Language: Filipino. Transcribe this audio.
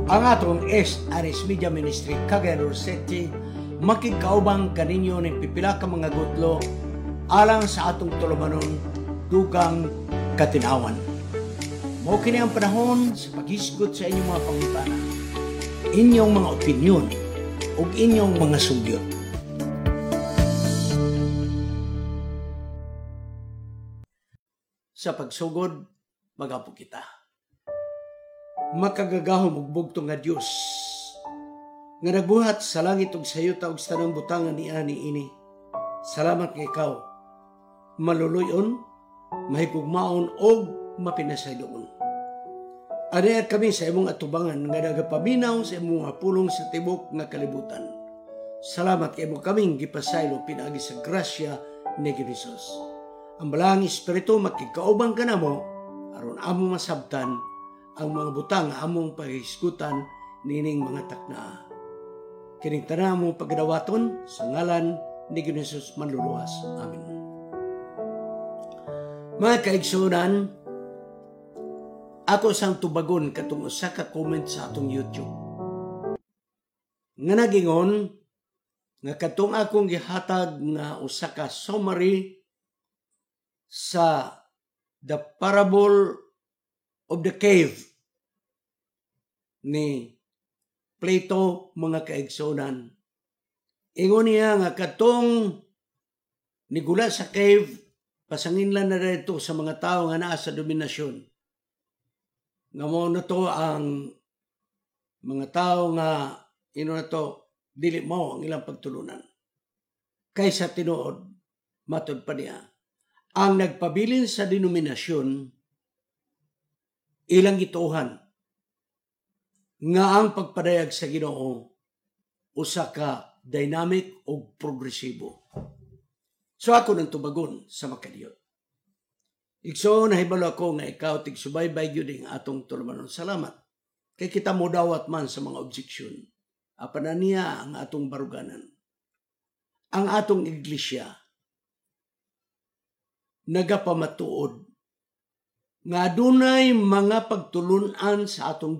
Ang atong SRS Media Ministry Cagayan del City makikaubang kaninyo ng pipila ka mga gutlo alang sa atong tulumanon dugang katinawan. Mao kini ang panahon sa paghisgot sa inyong mga pangutana, inyong mga opinyon ug inyong mga sugyot. Sa pagsugod, magapo kita. Makagagahom ug bugtong nga Dios nga nagbuhat sa langit ug sa yuta ug sa tanang butangan niani ini. Salamat kay ikaw, maluluyon, mahigugmaon og mapinasayloon. Aniya kami sa imong atubangan nga nagapaminaw sa imong pulong sa tibok nga kalibutan. Salamat kay mo kaming gipasaylo pinaagi sa grasya ni Jesus. Ang balang Espiritu makikaubang ka namo aron among masabtan ang mga butang among paghisgutan nining mga takna. Kining tanan among pagdawaton sa ngalan ni Jesus manluluwas. Amen. Mga kaigsunan, ako sang tubagon katong usa ka comment sa atong YouTube. Nga nagingon nga katong akong gihatag nga usa ka summary sa The Parable of the Cave ni Plato, mga kaigsunan. Ingon niya nga katong nigula sa cave, pasanginlan na dito sa mga tao nga naa sa dominasyon. Nga mo na to ang mga tao nga na to, dili mo ang ilang pagtulunan. Kaysa tinuod, matod pa niya, ang nagpabilin sa denominasyon, ilang gituhan nga ang pagpadayag sa Ginoo usa ka dynamic o progresibo. So ako nang tubagon sa makadiyot. Igsoon nahibalo ako nga ikaw tigsubaybay gyud ing atong tulumanon. Salamat. Kay kita mo dawat man sa mga objeksyon. Apan niya ang atong baruganan. Ang atong iglesia nagapamatuod nga adunay mga pagtulunan sa atong